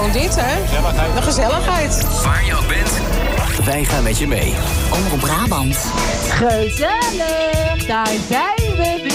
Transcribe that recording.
gewoon dit, hè? Gezelligheid. De gezelligheid. Waar je ook bent, wij gaan met je mee. Omroep Brabant. Gezellig, daar zijn we weer.